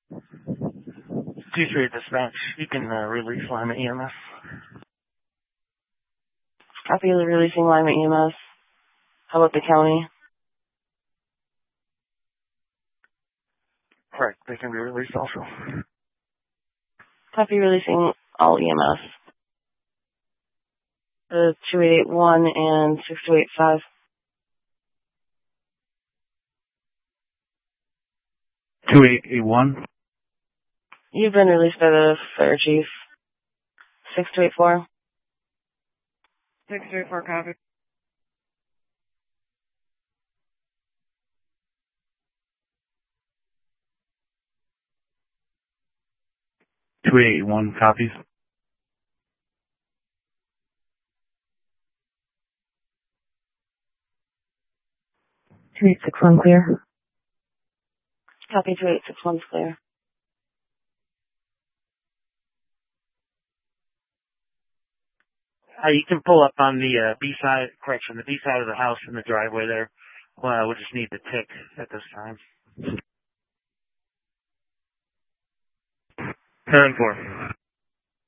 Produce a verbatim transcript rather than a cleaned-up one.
two three dispatch. You can uh, release Lima E M S. Copy the releasing Lima E M S. How about the county? Correct. They can be released also. Copy releasing all E M S. The two eight eight one and six two eight five. two eight eight one. You've been released by the fire chief. six two eight four. six two eight four, copy. two eight eight one copies. two eight six one clear. Copy two eight six one's clear. Uh, you can pull up on the uh, B side, correction, the B side of the house in the driveway there. Well, we'll just need the tick at this time. ten four.